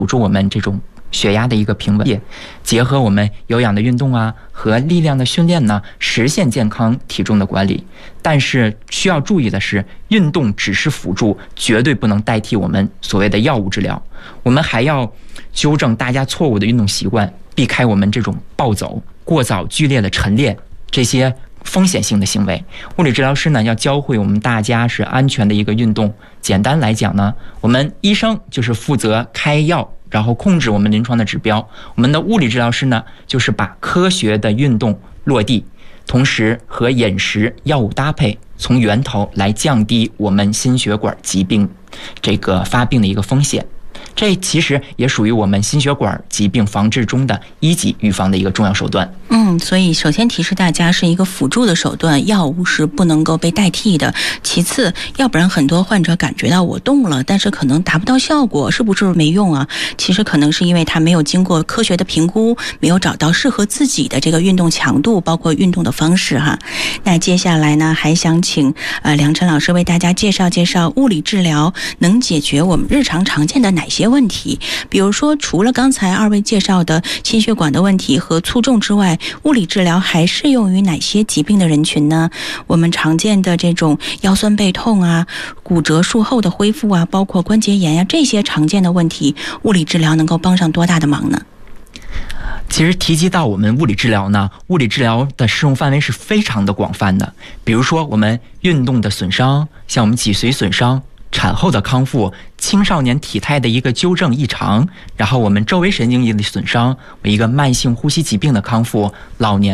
辅助我们这种血压的一个平稳，结合我们有氧的运动啊和力量的训练呢，实现健康体重的管理。但是需要注意的是，运动只是辅助，绝对不能代替我们所谓的药物治疗。我们还要纠正大家错误的运动习惯，避开我们这种暴走、过早剧烈的晨练这些风险性的行为。物理治疗师呢，要教会我们大家是安全的一个运动。简单来讲呢，我们医生就是负责开药，然后控制我们临床的指标。我们的物理治疗师呢，就是把科学的运动落地，同时和饮食、药物搭配，从源头来降低我们心血管疾病这个发病的一个风险。这其实也属于我们心血管疾病防治中的一级预防的一个重要手段。 所以首先提示大家是一个辅助的手段，药物是不能够被代替的。其次，要不然很多患者感觉到我动了，但是可能达不到效果，是不是没用啊？其实可能是因为他没有经过科学的评估，没有找到适合自己的这个运动强度，包括运动的方式哈。那接下来呢，还想请梁晨老师为大家介绍介绍物理治疗能解决我们日常常见的哪些问题。比如说，除了刚才二位介绍的心血管的问题和卒中之外，物理治疗还适用于哪些疾病的人群呢？我们常见的这种腰酸背痛啊、骨折术后的恢复啊，包括关节炎啊，这些常见的问题，物理治疗能够帮上多大的忙呢？ 其实提及到我们物理治疗呢，物理治疗的适用范围是非常的广泛的。比如说我们运动的损伤，像我们脊髓损伤、产后的康复、青少年体态的一个纠正异常，然后我们周围神经的损伤，一个慢性呼吸疾病的康复，老年